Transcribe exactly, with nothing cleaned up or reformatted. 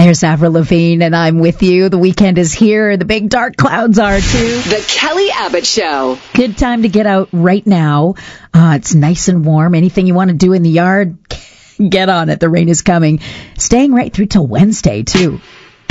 There's Avril Lavigne, and I'm with you. The weekend is here. The big dark clouds are, too. The Kelly Abbott Show. Good time to get out right now. Uh, it's nice and warm. Anything you want to do in the yard, get on it. The rain is coming. Staying right through till Wednesday, too.